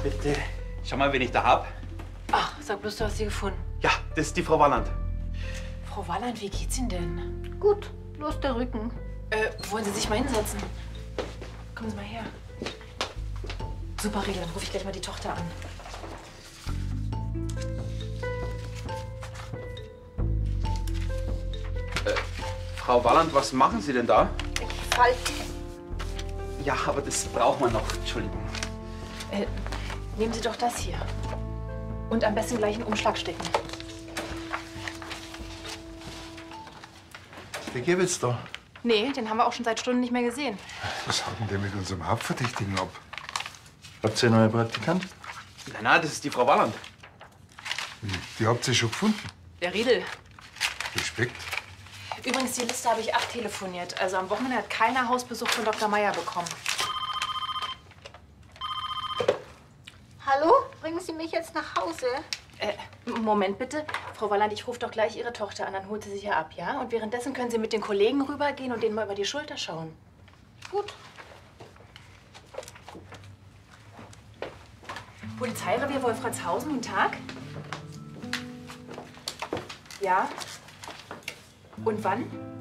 Bitte, schau mal, wen ich da hab. Ach, sag bloß, du hast sie gefunden. Ja, das ist die Frau Walland. Frau Walland, wie geht's Ihnen denn? Gut, bloß der Rücken. Wollen Sie sich mal hinsetzen? Kommen Sie mal her. Super, Riedel, dann rufe ich gleich mal die Tochter an. Frau Walland, was machen Sie denn da? Ich falte. Ja, aber das braucht man noch. Entschuldigung. Nehmen Sie doch das hier. Und am besten gleich einen Umschlag stecken. Der Gewitz da. Nee, den haben wir auch schon seit Stunden nicht mehr gesehen. Was hat denn der mit unserem Hauptverdächtigen ab? Habt ihr einen neuen Praktikant? Nein, das ist die Frau Walland. Die habt ihr schon gefunden. Der Riedel. Respekt. Übrigens, die Liste habe ich abtelefoniert. Also am Wochenende hat keiner Hausbesuch von Dr. Meier bekommen. Hallo? Bringen Sie mich jetzt nach Hause? Moment bitte. Frau Walland, ich rufe doch gleich Ihre Tochter an, dann holt sie sich ja ab, ja? Und währenddessen können Sie mit den Kollegen rübergehen und denen mal über die Schulter schauen. Gut. Polizeirevier Wolfratshausen, guten Tag. Ja? Und wann?